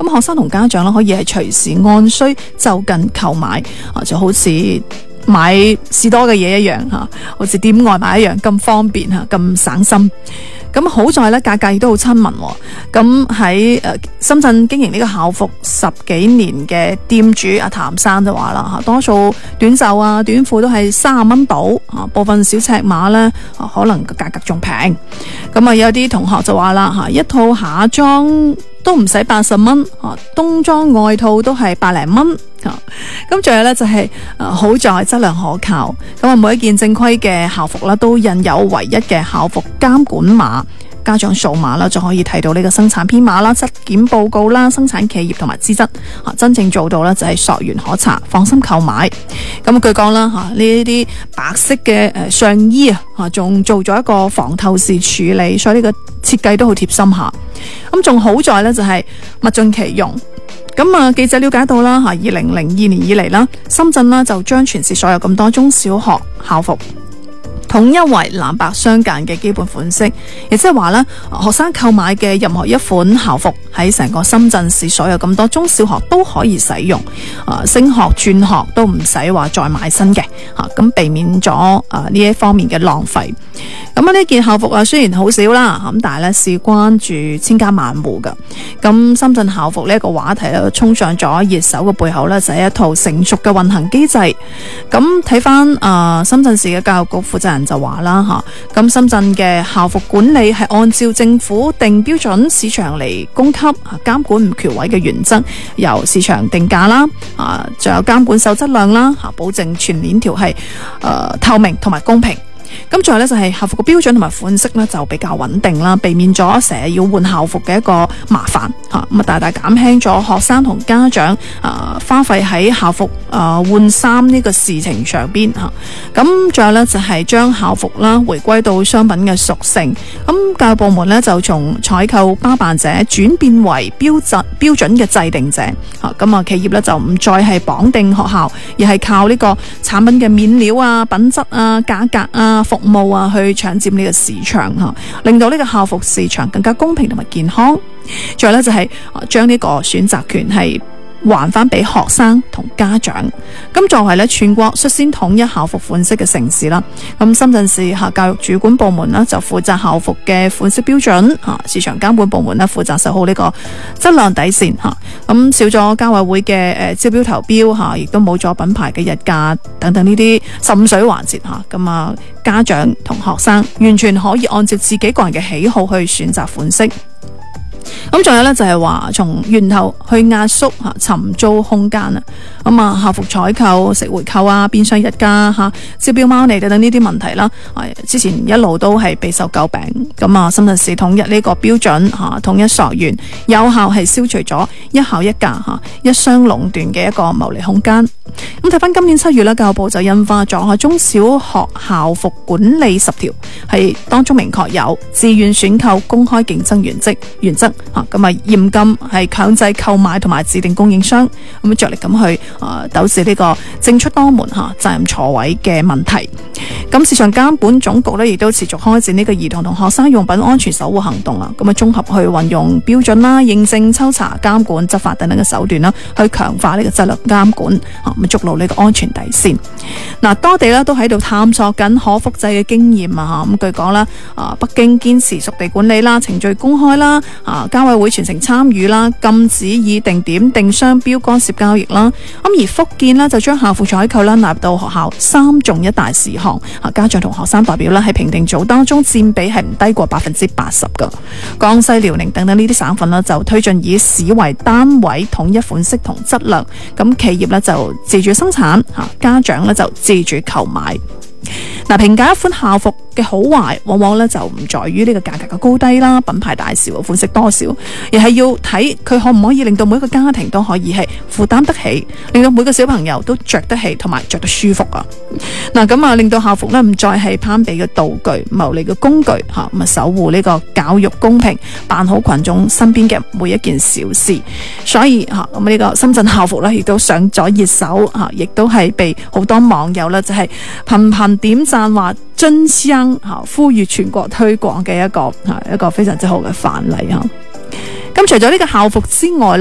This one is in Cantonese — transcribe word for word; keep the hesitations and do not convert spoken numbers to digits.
咁學生同家長咧可以係隨時按需就近購買，啊就好似買士多嘅嘢一樣吓，好似點外賣一樣咁方便吓，咁省心。咁好在咧，價格亦都好親民。咁喺誒深圳經營呢個校服十幾年嘅店主阿譚生就話啦吓，多數短袖啊、短褲都係三十蚊到，啊部分小尺碼咧可能個價格仲平。咁啊有啲同學就話啦吓，一套夏裝都唔使八十蚊，啊冬裝外套都係百零蚊。咁仲有咧就係誒好在質量可靠，咁啊每一件正規嘅校服啦都印有唯一嘅校服監管碼，家長掃碼啦就可以睇到呢個生產編碼啦、質檢報告啦、生產企業同埋資質，啊真正做到咧就係溯源可查，放心購買。咁據講啦吓，呢啲白色嘅誒上衣啊，啊仲做咗一個防透視處理，所以呢個設計都好貼心下。咁仲好在咧就係物盡其用。咁啊，記者了解到啦，吓二零零二年以嚟啦，深圳啦就將全市所有咁多中小學校服統一為藍白相間嘅基本款式，亦即係話咧，學生購買嘅任何一款校服喺成個深圳市所有咁多中小學都可以使用，啊升學轉學都唔使話再買新嘅，吓咁避免咗啊呢一方面嘅浪費。咁啊呢件校服啊雖然好少啦，咁但係咧事關住千家萬戶噶。咁深圳校服呢一個話題咧衝上咗熱搜嘅背後咧就係一套成熟嘅運行機制。咁睇翻啊深圳市嘅教育局負責人就話啦吓，咁深圳嘅校服管理係按照政府定標準市場嚟供給，監管唔缺位嘅原則，由市場定價啦，啊仲有監管守質量啦，吓保證全鏈條係誒透明同埋公平。咁仲有咧就係校服嘅標準同埋款式咧就比較穩定啦，避免咗成日要換校服嘅一個麻煩吓，咁啊大大減輕咗學生同家長啊花費喺校服啊換衫呢個事情上邊吓。咁仲有咧就係將校服啦回歸到商品嘅屬性。咁教育部門咧就從採購包辦者轉變為標準標準嘅制定者吓。咁啊企業咧就唔再係綁定學校，而係靠呢個產品嘅面料啊、品質啊、價格啊、服務啊去搶佔呢個市場吓，令到呢個校服市場更加公平同埋健康。仲有咧就係將呢個選擇權係還翻俾學生同家長。咁作為咧全國率先統一校服款式嘅城市啦，咁深圳市校教育主管部門呢就負責校服嘅款式標準，市場監管部門呢負責守好呢個質量底線吓。咁少咗交委會嘅誒招標投標吓，亦都冇咗品牌嘅日價等等呢啲滲水環節吓。咁啊家長同學生完全可以按照自己個人嘅喜好去選擇款式。咁仲有咧就係話從源頭去壓縮吓尋租空間啊，咁啊校服採購、食回購啊、變相日價吓、招標貓膩等等呢啲問題啦，之前一路都係備受詬病。咁啊深圳市統一呢個標準吓，統一溯源，有效係消除咗一校一價吓、一雙壟斷嘅一個牟利空間。咁睇翻今年七月咧，教育部就印發咗中小學校服管理十條，係當中明確有自願選購、公開競爭原則原則吓，咁啊嚴禁係強制購買同埋指定供應商，咁着力咁去誒糾治呢個政出多門吓、責任錯位嘅問題。咁市場監管總局咧亦都持續開展呢個兒童同學生用品安全守護行動啦，咁啊綜合去運用標準啦、認證、抽查、監管、執法等等嘅手段啦，去強化呢個質量監管，咁築牢呢個安全底線。嗱，多地咧都喺度探索緊可複製嘅經驗啊，咁據講啦，啊北京堅持屬地管理啦、程序公開啦、啊交委會全程參與啦、禁止以定點定商標干涉交易啦。咁而福建呢，就將校服採購啦納入到學校三重一大事項，啊家長同學生代表啦喺評定組當中佔比係唔低過百分之八十噶。江西、遼寧等等呢啲省份呢，就推進以市為單位統一款式同質量，咁企業呢，就自主生產，吓家長呢，就自主購買。嗱，評價一款校服嘅好壞，往往咧就唔在於呢個價格嘅高低啦、品牌大小、款式多少，而係要睇佢可唔可以令到每一個家庭都可以係負擔得起，令到每個小朋友都着得起同埋着得舒服啊！嗱，咁啊，令到校服咧唔再係攀比嘅道具、牟利嘅工具吓，咁啊守護呢個教育公平，辦好群眾身邊嘅每一件小事。所以吓咁呢個深圳校服咧亦都上咗熱搜吓，亦都係被好多網友咧就係頻頻點讚話真香吓，呼籲全國推廣嘅一個吓一個非常之好嘅範例吓。咁除咗呢個校服之外